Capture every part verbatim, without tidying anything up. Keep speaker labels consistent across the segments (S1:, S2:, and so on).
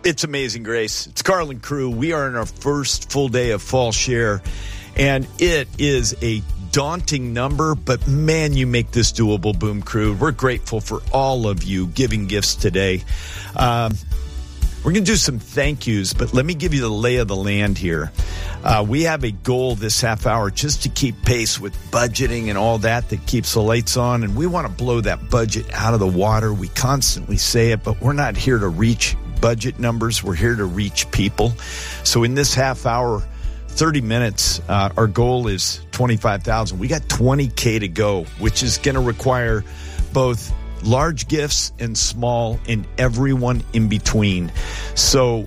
S1: It's Amazing Grace. It's Carl and crew. We are in our first full day of Fall Share, and it is a daunting number, but man, you make this doable, Boom Crew. We're grateful for all of you giving gifts today. Um, we're going to do some thank yous, but let me give you the lay of the land here. Uh, we have a goal this half hour just to keep pace with budgeting and all that that keeps the lights on, and we want to blow that budget out of the water. We constantly say it, but we're not here to reach budget numbers. We're here to reach people. So in this half hour, thirty minutes, uh, our goal is twenty-five thousand. We got twenty K to go, which is going to require both large gifts and small and everyone in between. So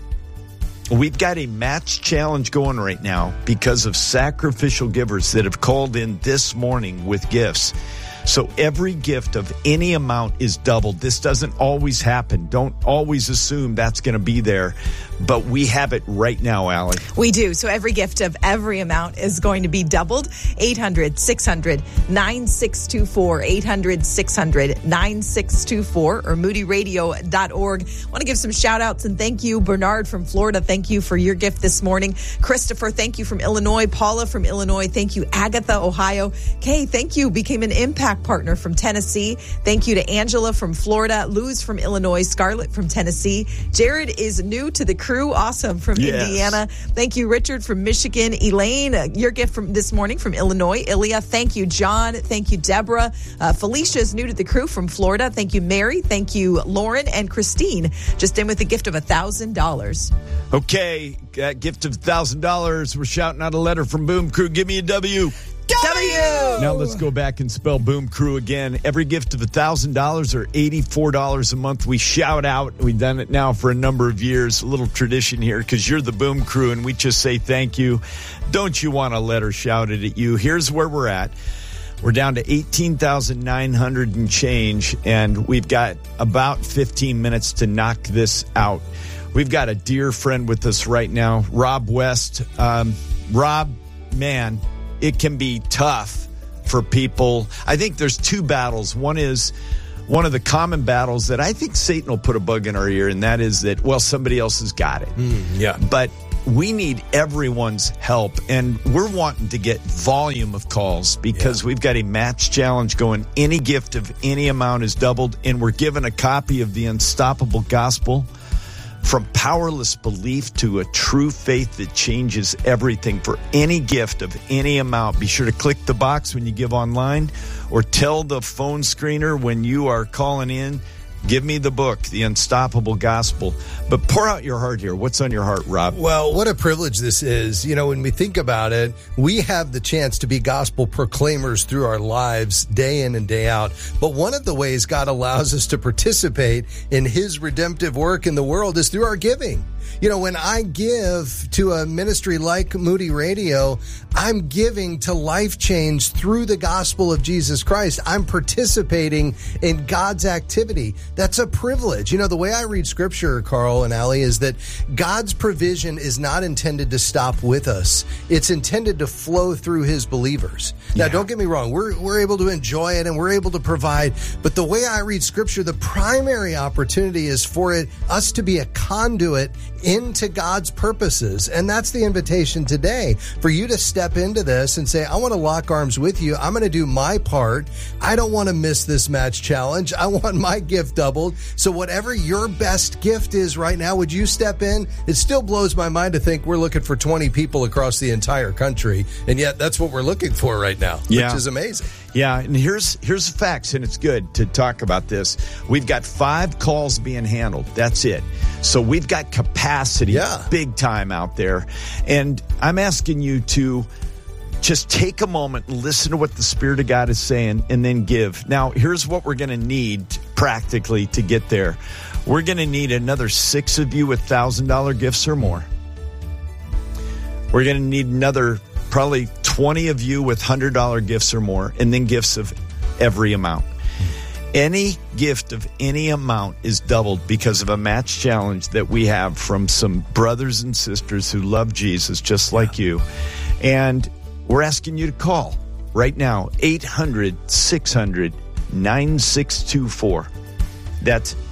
S1: we've got a match challenge going right now because of sacrificial givers that have called in this morning with gifts. So every gift of any amount is doubled. This doesn't always happen. Don't always assume that's going to be there. But we have it right now, Allie.
S2: We do. So every gift of every amount is going to be doubled. eight hundred, six hundred, nine six two four. eight hundred, six hundred, nine six two four or moody radio dot org. I want to give some shout outs and thank you. Bernard from Florida, thank you for your gift this morning. Christopher, thank you from Illinois. Paula from Illinois, thank you. Agatha, Ohio. Kay, thank you. Became an Impact Partner from Tennessee. Thank you to Angela from Florida. Luz from Illinois. Scarlett from Tennessee. Jared is new to the crew. Awesome from yes. Indiana. Thank you, Richard from Michigan. Elaine, uh, your gift from this morning from Illinois. Ilya, thank you. John, thank you. Deborah. Uh, Felicia is new to the crew from Florida. Thank you, Mary. Thank you, Lauren and Christine. Just in with a gift of one thousand dollars.
S1: Okay, that gift of one thousand dollars. We're shouting out a letter from Boom Crew. Give me a W.
S2: W.
S1: Now let's go back and spell Boom Crew again. Every gift of one thousand dollars or eighty-four dollars a month, we shout out. We've done it now for a number of years. A little tradition here because you're the Boom Crew and we just say thank you. Don't you want a letter shouted at you? Here's where we're at. We're down to eighteen thousand nine hundred and change, and we've got about fifteen minutes to knock this out. We've got a dear friend with us right now, Rob West. Um, Rob, man, it can be tough for people. I think there's two battles. One is one of the common battles that I think Satan will put a bug in our ear, and that is that, well, somebody else has got it.
S3: Mm, yeah.
S1: But we need everyone's help, and we're wanting to get volume of calls because yeah. we've got a match challenge going. Any gift of any amount is doubled, and we're given a copy of the Unstoppable Gospel. From powerless belief to a true faith that changes everything. For any gift of any amount, be sure to click the box when you give online or tell the phone screener when you are calling in, give me the book, The Unstoppable Gospel. But pour out your heart here. What's on your heart, Rob?
S3: Well, what a privilege this is. You know, when we think about it, we have the chance to be gospel proclaimers through our lives day in and day out. But one of the ways God allows us to participate in his redemptive work in the world is through our giving. You know, when I give to a ministry like Moody Radio, I'm giving to life change through the gospel of Jesus Christ. I'm participating in God's activity. That's a privilege. You know, the way I read scripture, Carl and Allie, is that God's provision is not intended to stop with us. It's intended to flow through his believers. Now, yeah. don't get me wrong. We're, we're able to enjoy it and we're able to provide. But the way I read scripture, the primary opportunity is for it, us to be a conduit into God's purposes. And that's the invitation today, for you to step into this and say, I want to lock arms with you. I'm going to do my part. I don't want to miss this match challenge. I want my gift doubled. So whatever your best gift is right now, would you step in? It still blows my mind to think we're looking for twenty people across the entire country. And yet that's what we're looking for right now,
S1: yeah.
S3: which is amazing.
S1: Yeah, and here's here's the facts, and it's good to talk about this. We've got five calls being handled. That's it. So we've got capacity
S3: yeah.
S1: big time out there. And I'm asking you to just take a moment and listen to what the Spirit of God is saying and then give. Now, here's what we're going to need practically to get there. We're going to need another six of you with one thousand dollars gifts or more. We're going to need another probably twenty of you with one hundred dollars gifts or more, and then gifts of every amount. Any gift of any amount is doubled because of a match challenge that we have from some brothers and sisters who love Jesus just like yeah. you. And we're asking you to call right now, eight hundred, six hundred, nine six two four. That's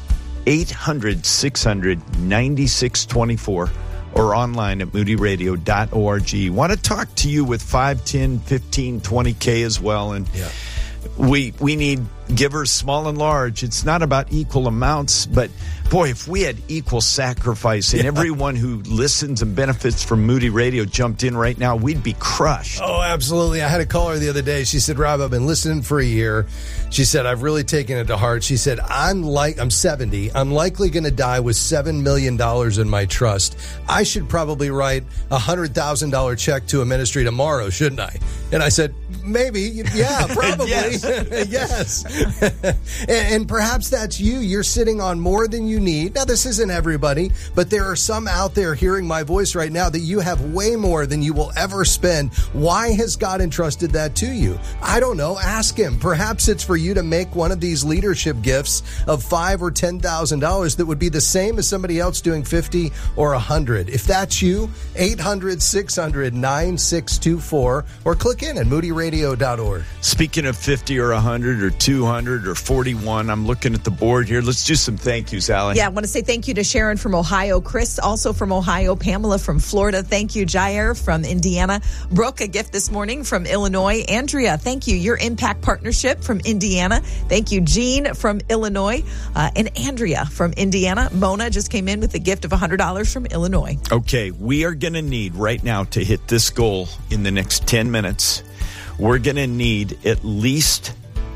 S1: eight hundred, six hundred, ninety-six twenty-four or online at moody radio dot org. Want to talk to you with five, ten, fifteen, twenty K as well. And yeah. we we need givers small and large. It's not about equal amounts, but boy, if we had equal sacrifice and yeah. everyone who listens and benefits from Moody Radio jumped in right now, we'd be crushed.
S3: Oh, absolutely. I had a caller the other day. She said, Rob, I've been listening for a year. She said, I've really taken it to heart. She said, I'm like, I'm seventy. I'm likely going to die with seven million dollars in my trust. I should probably write a one hundred thousand dollars check to a ministry tomorrow, shouldn't I? And I said, maybe. Yeah, probably.
S1: yes.
S3: yes. and, and perhaps that's you. You're sitting on more than you need. Now, this isn't everybody, but there are some out there hearing my voice right now that you have way more than you will ever spend. Why has God entrusted that to you? I don't know. Ask him. Perhaps it's for you to make one of these leadership gifts of five or ten thousand dollars that would be the same as somebody else doing fifty or a hundred. If that's you, eight hundred, six hundred, nine six two four or click in at moody radio dot org.
S1: Speaking of fifty or a hundred or two hundred or forty-one, I'm looking at the board here. Let's do some thank yous, Allie.
S2: Yeah, I want to say thank you to Sharon from Ohio, Chris also from Ohio, Pamela from Florida. Thank you, Jair from Indiana, Brooke, a gift this morning from Illinois, Andrea, thank you, your Impact Partnership from Indiana. Thank you, Jean from Illinois, uh, and Andrea from Indiana. Mona just came in with a gift of one hundred dollars from Illinois.
S1: Okay, we are going to need right now to hit this goal in the next ten minutes. We're going to need at least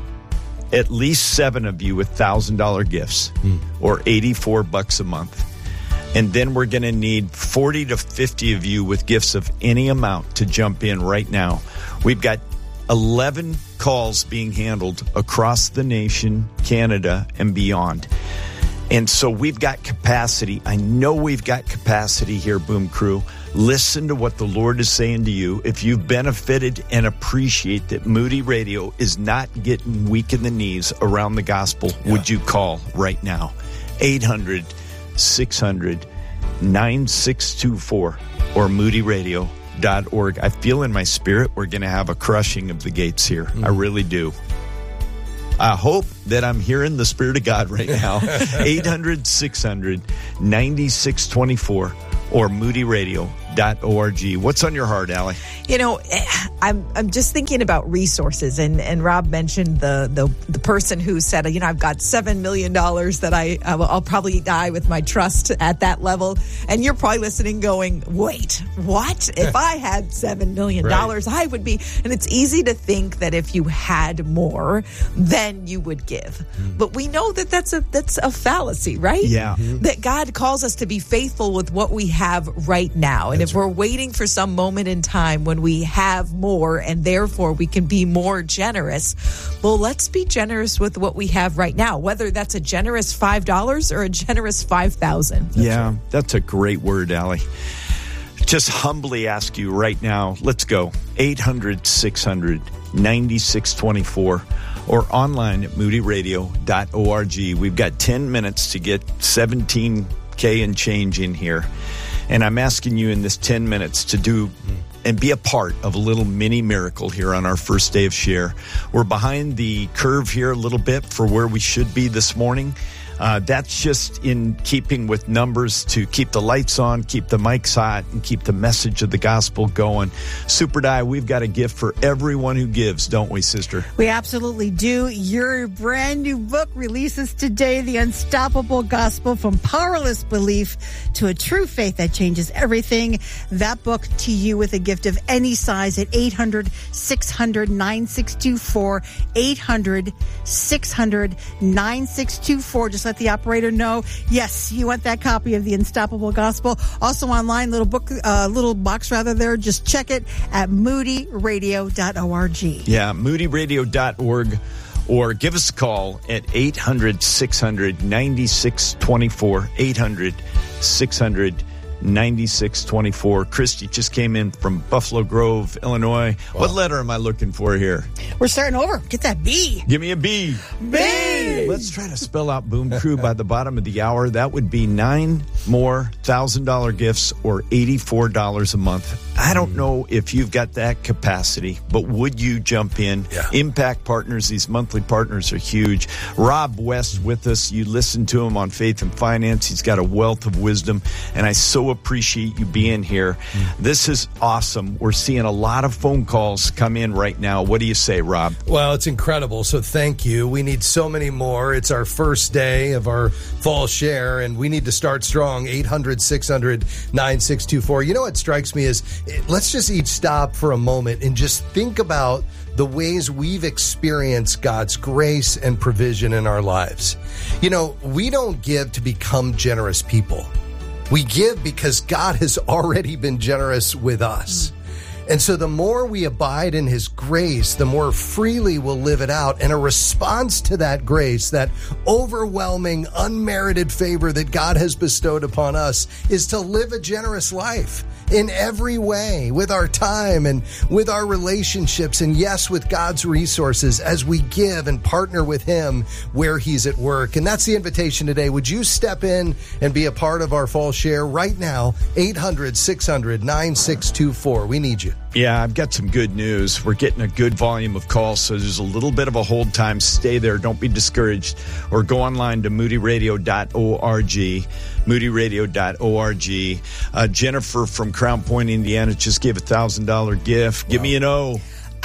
S1: at least seven of you with one thousand dollars gifts mm. or eighty-four bucks a month. And then we're going to need forty to fifty of you with gifts of any amount to jump in right now. We've got eleven calls being handled across the nation, Canada, and beyond. And so we've got capacity. I know we've got capacity here, Boom Crew. Listen to what the Lord is saying to you. If you've benefited and appreciate that Moody Radio is not getting weak in the knees around the gospel, yeah. would you call right now? eight hundred, six hundred, nine six two four or moody radio dot org. I feel in my spirit we're going to have a crushing of the gates here. Mm. I really do. I hope that I'm hearing the Spirit of God right now. eight hundred, six hundred, ninety-six twenty-four or moody radio dot org. What's on your heart, Allie?
S2: You know, I'm I'm just thinking about resources, and, and Rob mentioned the, the the person who said, you know, I've got seven million dollars that I I'll, I'll probably die with my trust at that level, and you're probably listening, going, wait, what? If I had seven million dollars, right. I would be. And it's easy to think that if you had more, then you would give, mm. but we know that that's a that's a fallacy, right?
S1: Yeah,
S2: mm-hmm. That God calls us to be faithful with what we have right now, and if we're waiting for some moment in time when we have more and therefore we can be more generous, well, let's be generous with what we have right now, whether that's a generous five dollars or a generous five thousand dollars.
S1: Yeah, right. That's a great word, Allie. Just humbly ask you right now, let's go. eight hundred, six hundred, ninety-six twenty-four or online at moody radio dot org. We've got ten minutes to get seventeen K and change in here. And I'm asking you in this ten minutes to do and be a part of a little mini miracle here on our first day of Share. We're behind the curve here a little bit for where we should be this morning. Uh, that's just in keeping with numbers to keep the lights on, keep the mics hot, and keep the message of the gospel going. Super Die, we've got a gift for everyone who gives, don't we, sister?
S4: We absolutely do. Your brand new book releases today, The Unstoppable Gospel from Powerless Belief to a True Faith That Changes Everything. That book to you with a gift of any size at eight hundred, six hundred, nine six two four, eight hundred, six hundred, nine six two four. Just let the operator know, yes, you want that copy of The Unstoppable Gospel. Also online, little book, uh, little box rather there. Just check it at moody radio dot org.
S1: Yeah, moody radio dot org. Or give us a call at eight hundred, six hundred, ninety-six twenty-four, eight hundred, six hundred, ninety-six twenty-four. Christy just came in from Buffalo Grove, Illinois. Wow. What letter am I looking for here?
S4: We're starting over. Get that B.
S1: Give me a B.
S4: B.
S1: Let's try to spell out Boom Crew by the bottom of the hour. That would be nine more one thousand dollars gifts or eighty-four dollars a month. I don't know if you've got that capacity, but would you jump in?
S3: Yeah.
S1: Impact Partners, these monthly partners are huge. Rob West with us. You listen to him on Faith and Finance. He's got a wealth of wisdom, and I so appreciate you being here. Mm. This is awesome. We're seeing a lot of phone calls come in right now. What do you say, Rob?
S3: Well, it's incredible. So thank you. We need so many more. It's our first day of our fall share, and we need to start strong. eight hundred, six hundred, nine six two four. You know what strikes me is let's just each stop for a moment and just think about the ways we've experienced God's grace and provision in our lives. You know, we don't give to become generous people. We give because God has already been generous with us. And so the more we abide in his grace, the more freely we'll live it out. And a response to that grace, that overwhelming, unmerited favor that God has bestowed upon us, is to live a generous life in every way, with our time and with our relationships, and yes, with God's resources as we give and partner with him where he's at work. And that's the invitation today. Would you step in and be a part of our fall share right now? eight hundred, six hundred, nine six two four. We need you.
S1: Yeah, I've got some good news. We're getting a good volume of calls, so there's a little bit of a hold time. Stay there. Don't be discouraged. Or go online to moody radio dot org, moody radio dot org. Uh, Jennifer from Crown Point, Indiana, just gave a one thousand dollars gift. Give wow. me an O.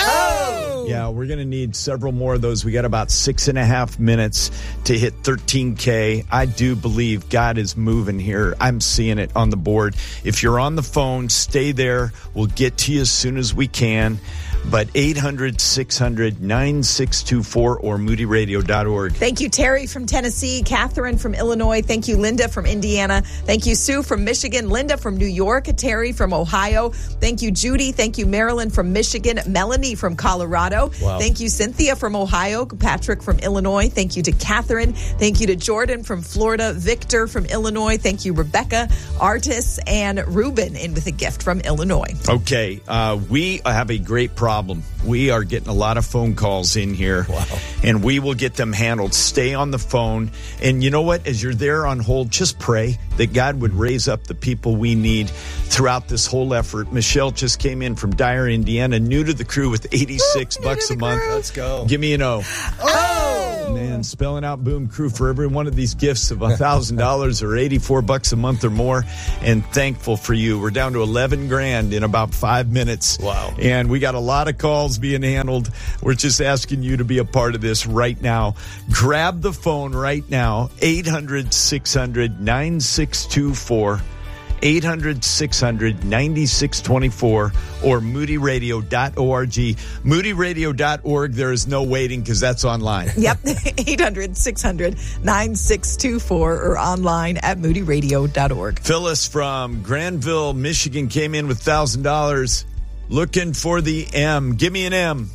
S4: Oh!
S1: Yeah, we're going to need several more of those. We got about six and a half minutes to hit thirteen K. I do believe God is moving here. I'm seeing it on the board. If you're on the phone, stay there. We'll get to you as soon as we can. But eight hundred, six hundred, nine six two four or moody radio dot org.
S2: Thank you, Terry from Tennessee, Catherine from Illinois. Thank you, Linda from Indiana. Thank you, Sue from Michigan, Linda from New York, Terry from Ohio. Thank you, Judy. Thank you, Marilyn from Michigan, Melanie from Colorado.
S3: Wow.
S2: Thank you, Cynthia from Ohio, Patrick from Illinois. Thank you to Catherine. Thank you to Jordan from Florida, Victor from Illinois. Thank you, Rebecca, Artis, and Ruben in with a gift from Illinois.
S1: Okay, uh, we have a great problem. Problem. We are getting a lot of phone calls in here,
S3: wow.
S1: and we will get them handled. Stay on the phone. And you know what? As you're there on hold, just pray that God would raise up the people we need throughout this whole effort. Michelle just came in from Dyer, Indiana, new to the crew with eighty-six
S2: Woo,
S1: bucks a month.
S3: Crew. Let's go.
S1: Give me an O.
S2: Oh!
S1: Man, spelling out Boom Crew for every one of these gifts of one thousand dollars or eighty-four bucks a month or more. And thankful for you. We're down to eleven grand in about five minutes.
S3: Wow.
S1: And we got a lot of calls being handled. We're just asking you to be a part of this right now. Grab the phone right now, eight hundred, six hundred, nine six two four, eight hundred, six hundred, nine six two four, or moody radio dot org. moody radio dot org, there is no waiting because that's online.
S2: Yep, eight hundred, six hundred, nine six two four or online at moody radio dot org.
S1: Phyllis from Granville, Michigan came in with one thousand dollars. Looking for the M. Give me an M.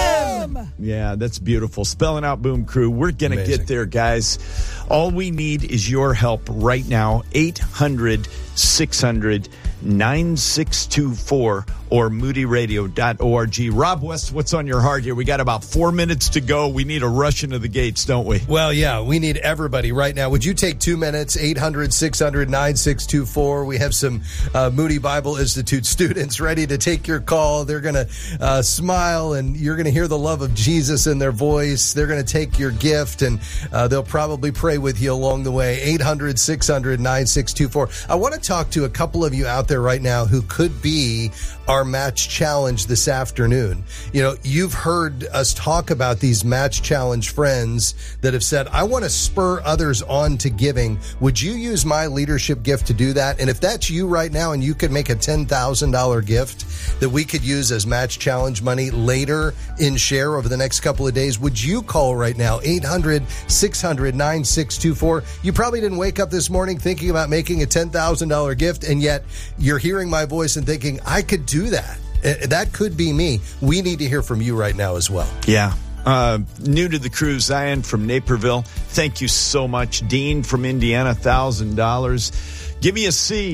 S2: M.
S1: Yeah, that's beautiful. Spelling out Boom Crew. We're going to get there, guys. All we need is your help right now. eight hundred, six hundred, nine six two four or moody radio dot org. Rob West, what's on your heart here? We got about four minutes to go. We need a rush into the gates, don't we?
S3: Well, yeah, we need everybody right now. Would you take two minutes, eight hundred, six hundred, nine six two four? We have some uh, Moody Bible Institute students ready to take your call. They're going to uh, smile, and you're going to hear the love of Jesus in their voice. They're going to take your gift, and uh, they'll probably pray with you along the way. eight hundred, six hundred, nine six two four. I want to talk to a couple of you out there right now who could be our match challenge this afternoon. You know, you've heard us talk about these match challenge friends that have said, I want to spur others on to giving. Would you use my leadership gift to do that? And if that's you right now and you could make a ten thousand dollars gift that we could use as match challenge money later in share over the next couple of days, would you call right now? eight hundred, six hundred, nine six two four. You probably didn't wake up this morning thinking about making a ten thousand dollars gift, and yet you're hearing my voice and thinking, I could do that. That could be me. We need to hear from you right now as well.
S1: Yeah. Uh, new to the crew, Zion from Naperville. Thank you so much. Dean from Indiana, one thousand dollars. Give me a C.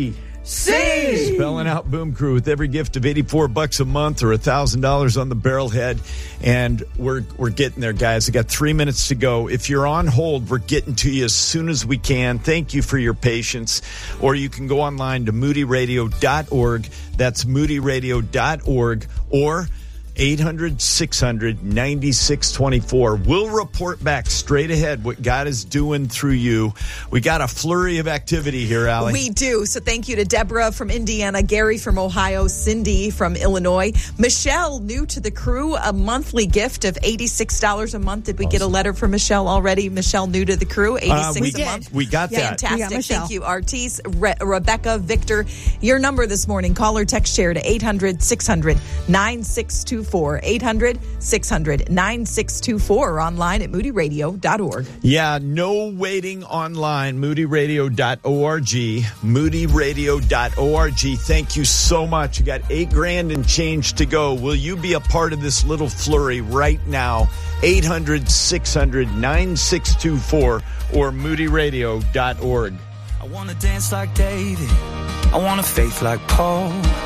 S1: C. Spelling out Boom Crew with every gift of eighty-four bucks a month or one thousand dollars on the barrelhead. And we're we're getting there, guys. I got three minutes to go. If you're on hold, we're getting to you as soon as we can. Thank you for your patience. Or you can go online to moody radio dot org. That's moody radio dot org. Or eight hundred, six hundred, ninety-six twenty-four. We'll report back straight ahead what God is doing through you. We got a flurry of activity here, Allie.
S2: We do. So thank you to Deborah from Indiana, Gary from Ohio, Cindy from Illinois, Michelle, new to the crew, a monthly gift of eighty-six dollars a month. Did we awesome. get a letter from Michelle already? Michelle, new to the crew, eighty-six
S1: uh, we
S2: a
S1: did.
S2: month.
S1: We got that.
S2: Fantastic. Thank you, Artis, Re- Rebecca, Victor. Your number this morning, call or text share to eight hundred, six hundred, nine six two four. eight hundred, six hundred, nine six two four or online at moody radio dot org.
S1: Yeah, no waiting online. moody radio dot org. moody radio dot org. Thank you so much. You got eight grand and change to go. Will you be a part of this little flurry right now? eight hundred, six hundred, nine six two four or moody radio dot org.
S5: I want to dance like David. I want a faith like Paul.